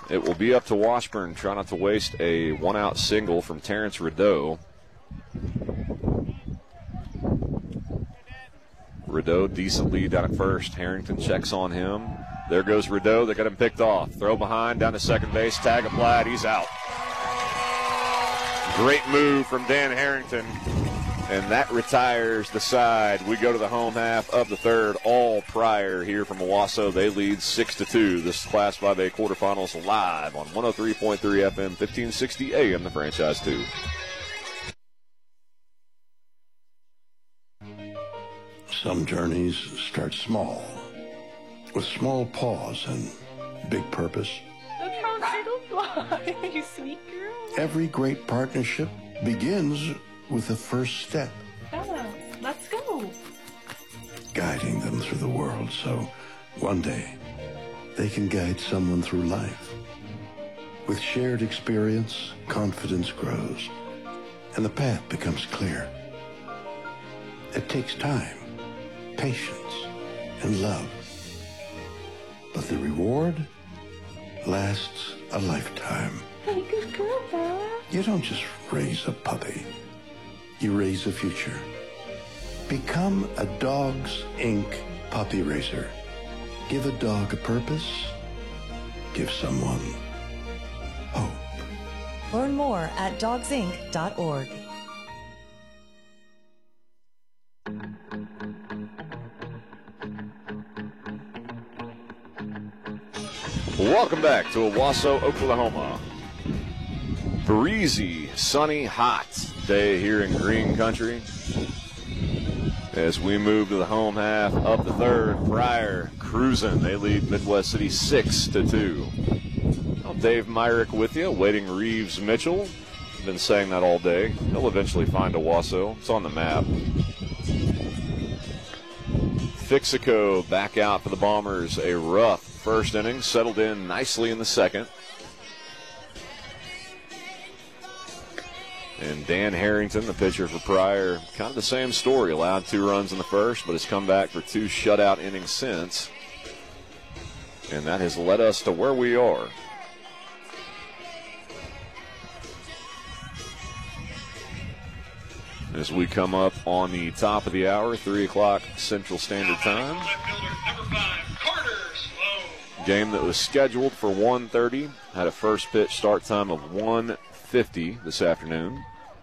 It will be up to Washburn. Try not to waste a one-out single from Terrence Rideau. Rideau, decent lead down at first. Harrington checks on him. There goes Rideau. They got him picked off. Throw behind, down to second base. Tag applied. He's out. Great move from Dan Harrington. And that retires the side. We go to the home half of the third. All Pryor here from Owasso. They lead 6-2. This is Class 5A quarterfinals live on 103.3 FM, 1560 AM, the Franchise 2. Some journeys start small, with small pause and big purpose. Look how it'll fly, you sweet girl. Every great partnership begins with the first step. Bella, let's go. Guiding them through the world so one day they can guide someone through life. With shared experience, confidence grows, and the path becomes clear. It takes time, patience, and love. But the reward lasts a lifetime. Hey, good girl, Bella. You don't just raise a puppy. You raise a future. Become a Dogs Inc. puppy raiser. Give a dog a purpose. Give someone hope. Learn more at dogsinc.org. Welcome back to Owasso, Oklahoma. Breezy, sunny, hot day here in Green Country. As we move to the home half of the third, Pryor cruising. They lead Midwest City 6-2. Well, Dave Myrick with you, waiting Reeves Mitchell. Been saying that all day. He'll eventually find Owasso. It's on the map. Fixico back out for the Bombers. A rough first inning, settled in nicely in the second. And Dan Harrington, the pitcher for Pryor, kind of the same story. Allowed 2 runs in the first, but has come back for 2 shutout innings since. And that has led us to where we are. As we come up on the top of the hour, 3 o'clock Central Standard Time. Game that was scheduled for 1:30, had a first pitch start time of 1:50 this afternoon.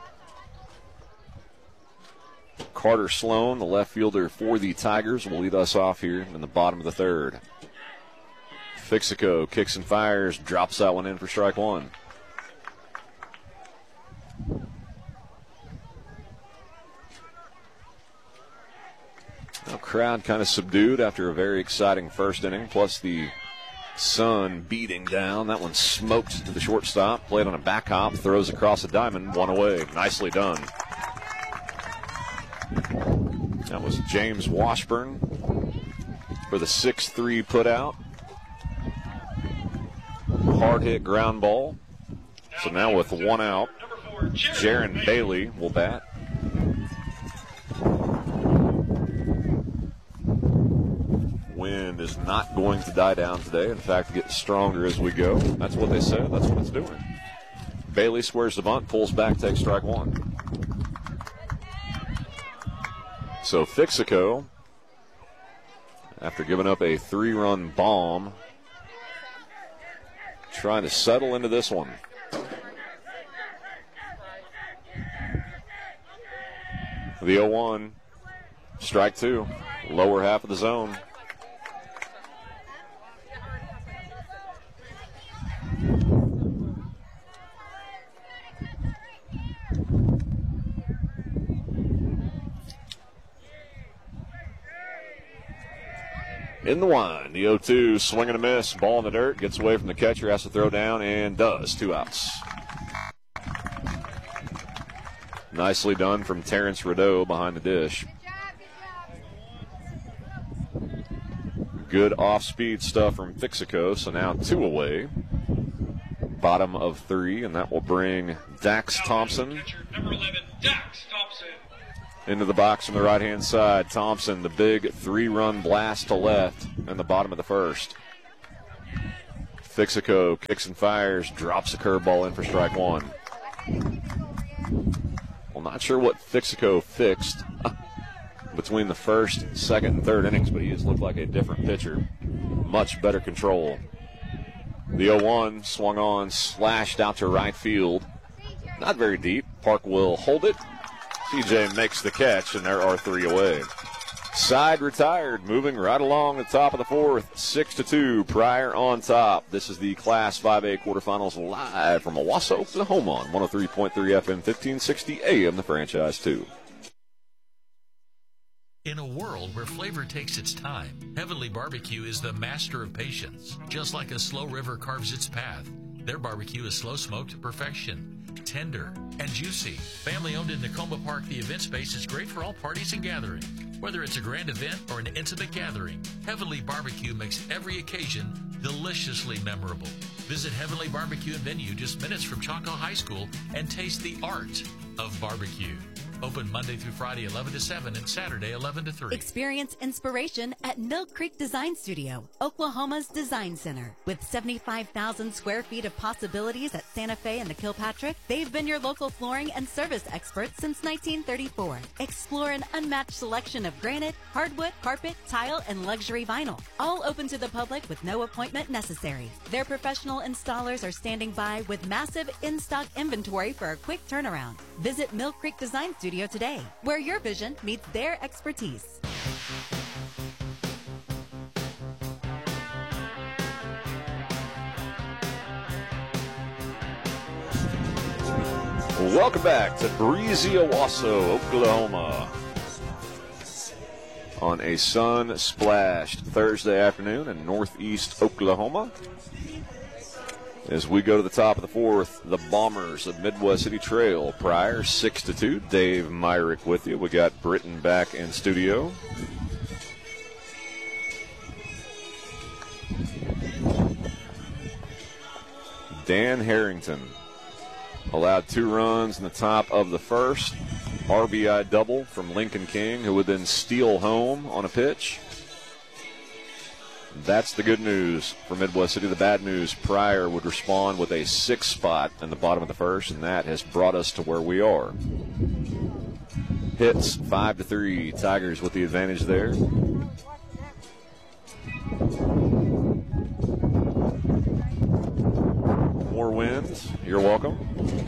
Carter Sloan, the left fielder for the Tigers, will lead us off here in the bottom of the third. Fixico kicks and fires, drops that one in for strike one. Now, crowd kind of subdued after a very exciting first inning, plus the sun beating down. That one smoked to the shortstop, played on a back hop, throws across the diamond, one away. Nicely done. That was James Washburn for the 6-3 putout. Hard hit ground ball. So now with 1 out, Jaron Bailey will bat. Wind is not going to die down today. In fact, get stronger as we go. That's what they said. That's what it's doing. Bailey squares the bunt, pulls back, takes strike one. So Fixico, after giving up a 3-run bomb, trying to settle into this one. The 0-1, strike 2, lower half of the zone. In the wind, the 0-2, swing and a miss, ball in the dirt, gets away from the catcher, has to throw down, and does. 2 outs. Nicely done from Terrence Rideau behind the dish. Good off-speed stuff from Fixico, so now 2 away. Bottom of 3, and that will bring Dax Thompson. Number 11, Dax Thompson. Into the box from the right-hand side. Thompson, the big 3-run blast to left in the bottom of the first. Fixico kicks and fires, drops a curveball in for strike one. Well, not sure what Fixico fixed between the first, second, and third innings, but he has looked like a different pitcher. Much better control. The 0-1 swung on, slashed out to right field. Not very deep. Park will hold it. CJ makes the catch, and there are 3 away. Side retired, moving right along the top of the fourth. 6-2, Pryor on top. This is the Class 5A quarterfinals live from Owasso, Oklahoma on 103.3 FM, 1560 AM, the franchise 2. In a world where flavor takes its time, Heavenly Barbecue is the master of patience. Just like a slow river carves its path, their barbecue is slow-smoked to perfection, tender and juicy. Family-owned in Tacoma Park, the event space is great for all parties and gatherings. Whether it's a grand event or an intimate gathering, Heavenly Barbecue makes every occasion deliciously memorable. Visit Heavenly Barbecue and Venue just minutes from Choctaw High School and taste the art of barbecue. Open Monday through Friday 11 to 7 and Saturday 11 to 3. Experience inspiration at Mill Creek Design Studio, Oklahoma's design center. With 75,000 square feet of possibilities at Santa Fe and the Kilpatrick, they've been your local flooring and service experts since 1934. Explore an unmatched selection of granite, hardwood, carpet, tile, and luxury vinyl. All open to the public with no appointment necessary. Their professional installers are standing by with massive in-stock inventory for a quick turnaround. Visit Mill Creek Design Studio today, where your vision meets their expertise. Welcome back to breezy Owasso, Oklahoma, on a sun-splashed Thursday afternoon in northeast Oklahoma. As we go to the top of the fourth, the Bombers of Midwest City Trail Pryor 6-2. Dave Myrick with you. We got Britton back in studio. Dan Harrington allowed 2 runs in the top of the first. RBI double from Lincoln King, who would then steal home on a pitch. That's the good news for Midwest City. The bad news, Pryor would respond with a 6 spot in the bottom of the first, and that has brought us to where we are. Hits 5-3. Tigers with the advantage there. More wins. You're welcome.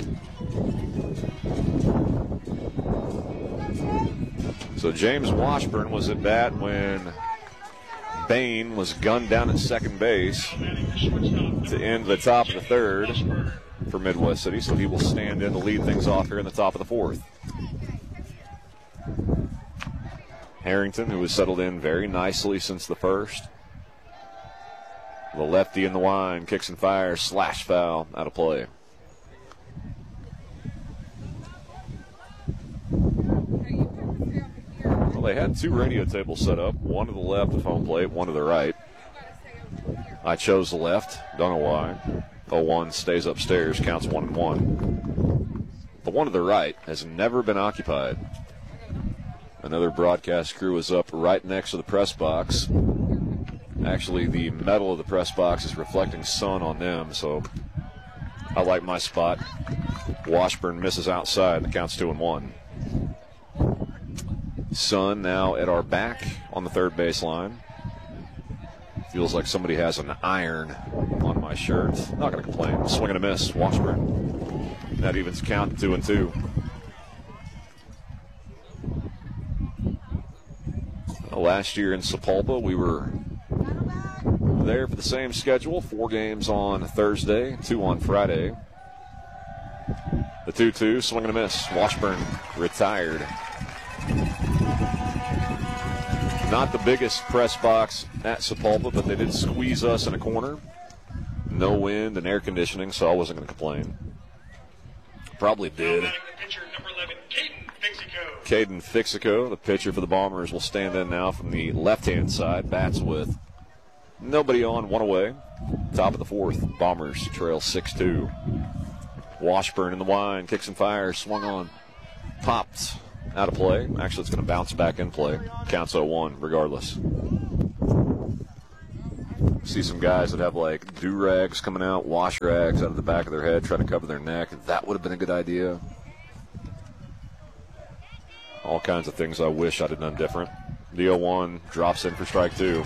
So James Washburn was at bat when Bain was gunned down at second base to end the top of the third for Midwest City, so he will stand in to lead things off here in the top of the fourth. Harrington, who has settled in very nicely since the first. The lefty in the line, kicks and fires, slash foul, out of play. Well, they had 2 radio tables set up, one to the left of home plate, one to the right. I chose the left, don't know why. 0-1 stays upstairs, counts 1-1. The one to the right has never been occupied. Another broadcast crew is up right next to the press box. Actually, the metal of the press box is reflecting sun on them, so I like my spot. Washburn misses outside, the count's 2-1. Sun now at our back on the third baseline. Feels like somebody has an iron on my shirt. Not going to complain. Swing and a miss. Washburn. That evens count 2-2. Last year in Sapulpa, we were there for the same schedule. 4 games on Thursday, 2 on Friday. The 2-2, swing and a miss. Washburn retired. Not the biggest press box at Sapulpa, but they did squeeze us in a corner. No wind and air conditioning, so I wasn't going to complain. Probably did. The pitcher, number 11, Caden Fixico. Caden Fixico, the pitcher for the Bombers, will stand in now from the left-hand side. Bats with nobody on, 1 away. Top of the fourth, Bombers trail 6-2. Washburn in the line, kicks and fires, swung on, popped. Out of play. Actually, it's going to bounce back in play. Counts 0-1 regardless. See some guys that have like do-rags coming out, wash rags out of the back of their head trying to cover their neck. That would have been a good idea. All kinds of things I wish I'd have done different. The 0-1 drops in for strike 2.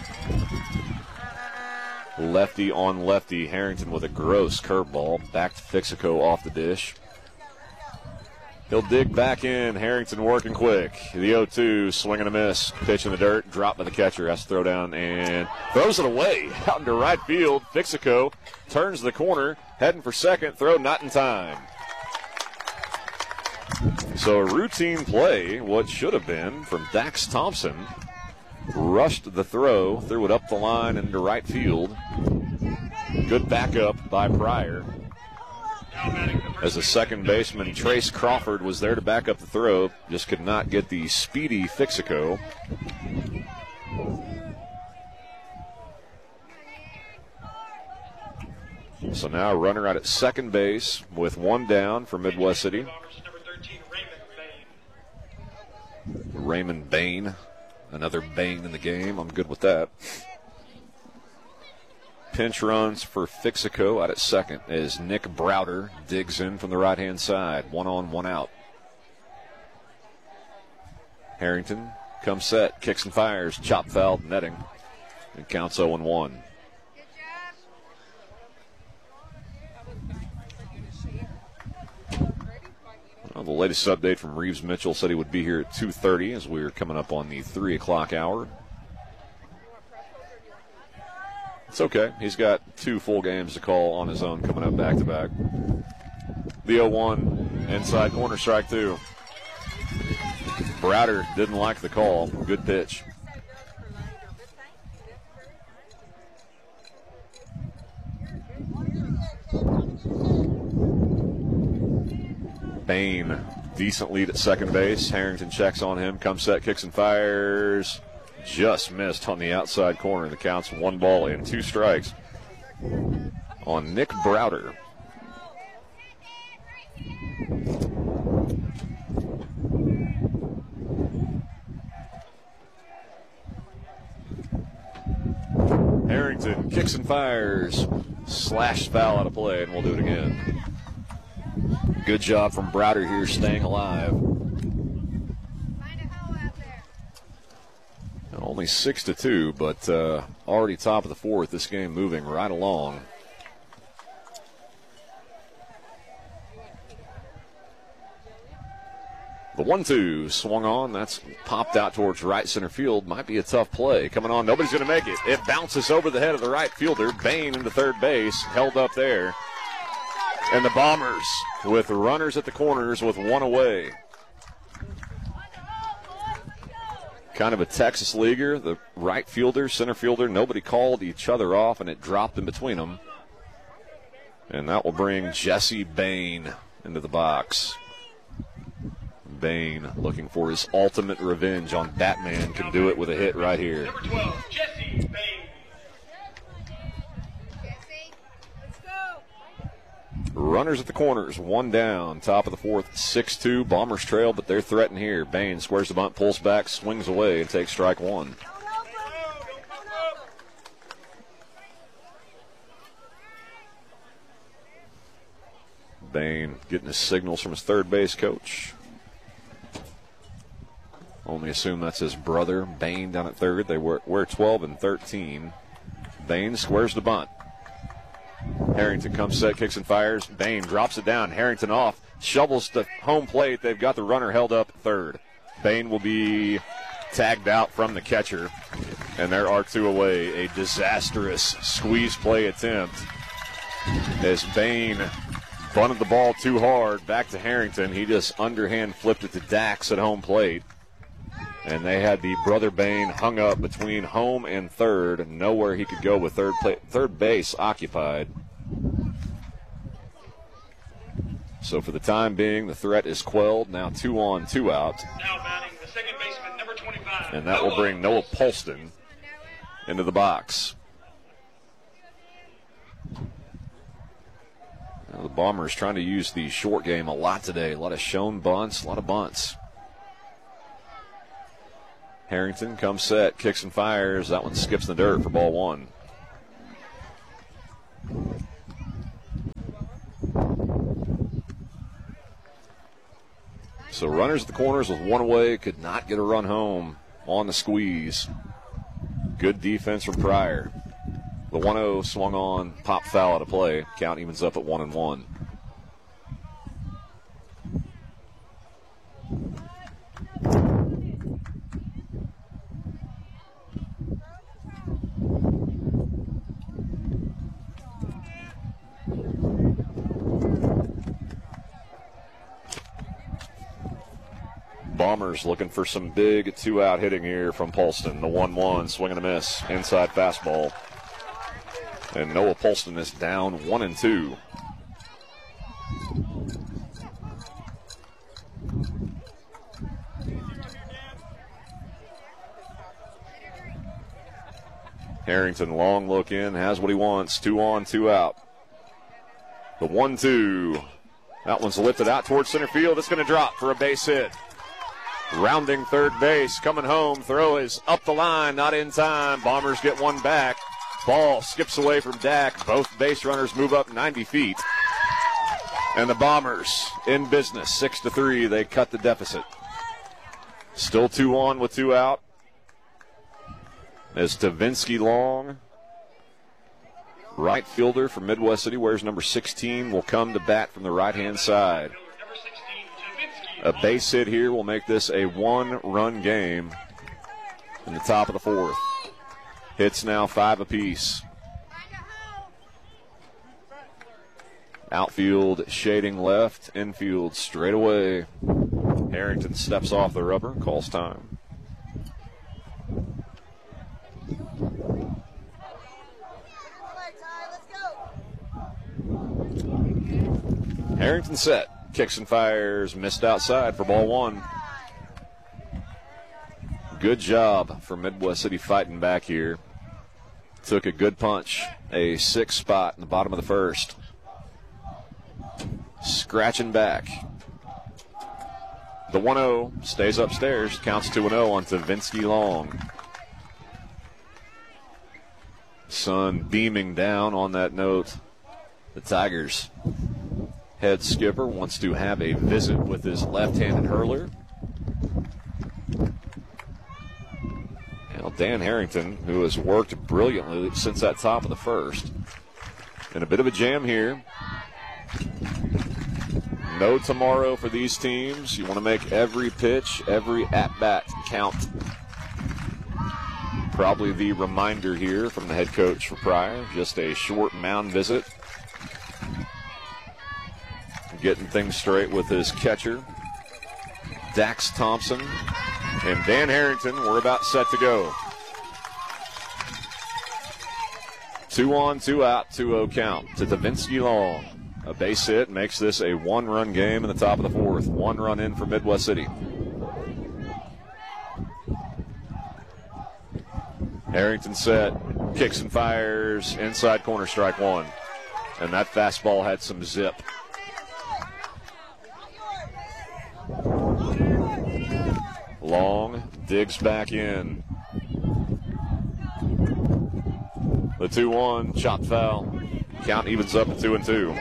Lefty on lefty. Harrington with a gross curveball. Back to Fixico off the dish. He'll dig back in. Harrington working quick. The 0-2, swing and a miss. Pitch in the dirt, dropped by the catcher. Has to throw down and throws it away. Out into right field. Fixico turns the corner, heading for second. Throw not in time. So a routine play, what should have been from Dax Thompson. Rushed the throw, threw it up the line into right field. Good backup by Pryor. As the second baseman, Trace Crawford, was there to back up the throw. Just could not get the speedy Fixico. So now a runner out at second base with one down for Midwest City. Raymond Bain. Another Bain in the game. I'm good with that. Pinch runs for Fixico out at second as Nick Browder digs in from the right-hand side. 1 on, 1 out. Harrington comes set, kicks and fires, chop foul, netting, and counts 0-1. Well, the latest update from Reeves Mitchell said he would be here at 2:30 as we are coming up on the 3 o'clock hour. It's okay. He's got 2 full games to call on his own coming up back-to-back. The 0-1, inside corner, strike 2. Browder didn't like the call. Good pitch. Bain, decent lead at second base. Harrington checks on him, comes set, kicks and fires. Just missed on the outside corner. The count's 1 ball and 2 strikes on Nick Browder. Harrington kicks and fires. Slash foul out of play, and we'll do it again. Good job from Browder here staying alive. Only 6-2, but already top of the 4th. This game moving right along. The 1-2 swung on. That's popped out towards right center field. Might be a tough play. Coming on, nobody's going to make it. It bounces over the head of the right fielder. Bain into third base, held up there. And the Bombers with runners at the corners with 1 away. Kind of a Texas leaguer. The right fielder, center fielder, nobody called each other off, and it dropped in between them. And that will bring Jesse Bain into the box. Bain looking for his ultimate revenge on Batman. Can do it with a hit right here. Number 12, Jesse Bain. Runners at the corners, 1 down, top of the 4th, 6-2. Bombers trail, but they're threatened here. Bain squares the bunt, pulls back, swings away, and takes strike 1. Bain getting his signals from his third base coach. Only assume that's his brother, Bain, down at third. They wear 12 and 13. Bain squares the bunt. Harrington comes set, kicks and fires. Bain drops it down. Harrington off, shovels to home plate. They've got the runner held up at third. Bain will be tagged out from the catcher, and there are 2 away. A disastrous squeeze play attempt as Bain bunted the ball too hard back to Harrington. He just underhand flipped it to Dax at home plate. And they had the brother Bain hung up between home and third. Nowhere he could go with third base occupied. So for the time being, the threat is quelled. Now 2 on, 2 out. Now batting the second baseman, number 25. And that will bring Noah Polston into the box. Now the Bombers trying to use the short game a lot today. A lot of shown bunts, a lot of bunts. Harrington comes set, kicks and fires. That one skips in the dirt for ball 1. So runners at the corners with one away, could not get a run home on the squeeze. Good defense from Pryor. The 1-0 swung on, pop foul out of play. Count evens up at 1-1. Bombers looking for some big two-out hitting here from Polston. The 1-1, swing and a miss. Inside fastball. And Noah Polston is down 1-2. Harrington, long look in, has what he wants. 2 on, 2 out. The 1-2. That one's lifted out towards center field. It's going to drop for a base hit. Rounding third base, coming home. Throw is up the line, not in time. Bombers get one back. Ball skips away from Dak. Both base runners move up 90 feet. And the Bombers in business, 6-3. They cut the deficit. Still 2 on with 2 out. As Tavinsky Long, right fielder from Midwest City, wears number 16, will come to bat from the right-hand side. A base hit here will make this a 1-run game in the top of the 4th. Hits now 5 apiece. Outfield shading left, infield straight away. Harrington steps off the rubber, calls time. Harrington set. Kicks and fires. Missed outside for ball 1. Good job for Midwest City fighting back here. Took a good punch. A 6 spot in the bottom of the 1st. Scratching back. The 1-0 stays upstairs. Counts 2-0 on Tavinsky Long. Sun beaming down on that note. The Tigers head skipper wants to have a visit with his left-handed hurler. Now Dan Harrington, who has worked brilliantly since that top of the 1st. In a bit of a jam here. No tomorrow for these teams. You want to make every pitch, every at-bat count. Probably the reminder here from the head coach for Pryor. Just a short mound visit. Getting things straight with his catcher, Dax Thompson. And Dan Harrington, we're about set to go. 2 on, 2 out, 2-0 count to Tavinsky Long. A base hit makes this a 1-run game in the top of the 4th. 1 run in for Midwest City. Harrington set, kicks and fires, inside corner, strike 1. And that fastball had some zip. Long digs back in. The 2-1, chopped foul. Count evens up at 2-2.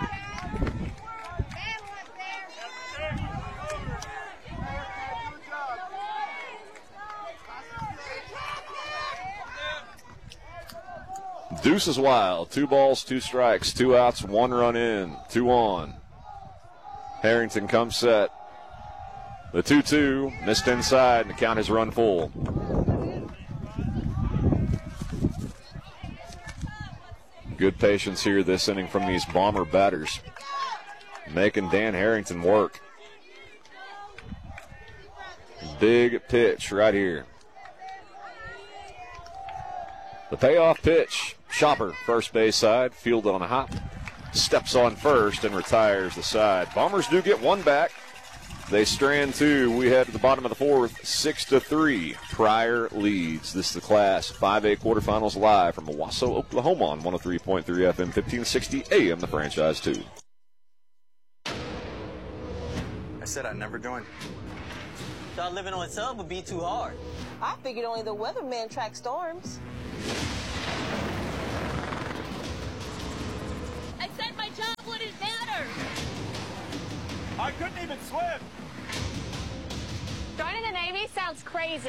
Deuce is wild. 2 balls, 2 strikes, 2 outs, 1 run in. 2 on. Harrington comes set. The 2-2 missed inside, and the count has run full. Good patience here this inning from these Bomber batters, making Dan Harrington work. Big pitch right here. The payoff pitch. Chopper, first base side, fielded on a hop. Steps on first and retires the side. Bombers do get 1 back. They strand 2. We head to the bottom of the 4th, 6-3. Pryor leads. This is the Class 5A quarterfinals live from Owasso, Oklahoma on 103.3 FM, 1560 AM, the Franchise 2. I said I'd never join. Thought living on sub would be too hard. I figured only the weatherman tracks storms. I said my job wouldn't matter. I couldn't even swim. Navy sounds crazy.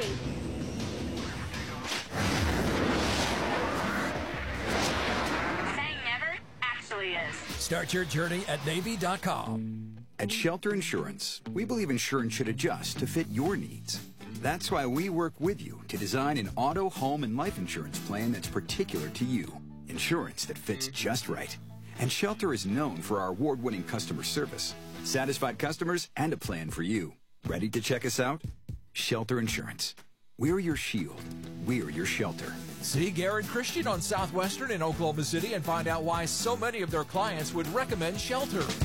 Saying never actually is. Start your journey at Navy.com. At Shelter Insurance, we believe insurance should adjust to fit your needs. That's why we work with you to design an auto, home, and life insurance plan that's particular to you. Insurance that fits just right. And Shelter is known for our award-winning customer service, satisfied customers, and a plan for you. Ready to check us out? Shelter Insurance. We're your shield. We're your shelter. See Garrett Christian on Southwestern in Oklahoma City and find out why so many of their clients would recommend Shelter.